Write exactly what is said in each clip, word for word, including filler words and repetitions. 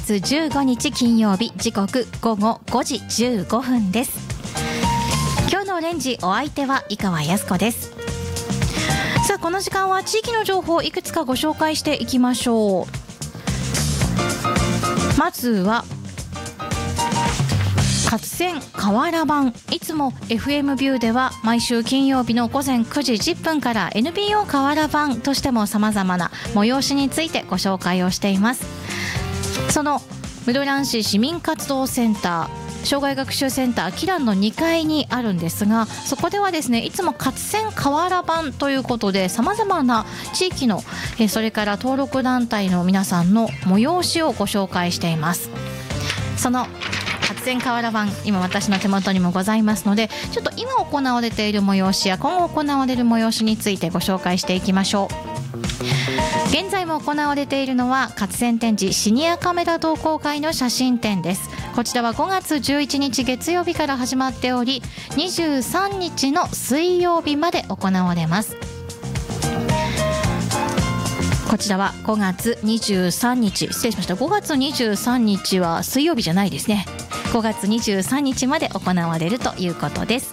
つじゅうごにち金曜日、時刻ごごごじじゅうごふんです。今日のオレンジ、お相手は井川靖子です。さあ、この時間は地域の情報をいくつかご紹介していきましょう。まずは活線河原版。いつも エフエム ビューでは毎週金曜日の午前くじじゅっぷんから エヌビーオー 河原版としても様々な催しについてご紹介をしています。その室蘭市市民活動センター、障害学習センターキランのにかいにあるんですが、そこではですね、いつも活線河原版ということで様々な地域のえそれから登録団体の皆さんの催しをご紹介しています。その活線河原版、今私の手元にもございますので、ちょっと今行われている催しや今後行われる催しについてご紹介していきましょう。現在も行われているのは活線展示シニアカメラ同好会の写真展です。こちらはごがつじゅういちにち月曜日から始まっており、にじゅうさんにちの水曜日まで行われます。こちらはごがつにじゅうさんにち、失礼しました、ごがつにじゅうさんにちは水曜日じゃないですね。ごがつにじゅうさんにちまで行われるということです。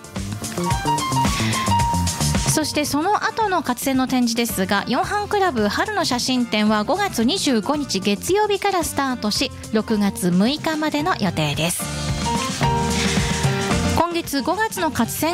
そしてその後の活線の展示ですが、ヨンハンクラブ春の写真展はごがつにじゅうごにち月曜日からスタートし、ろくがつむいかまでの予定です。今月ごがつの活線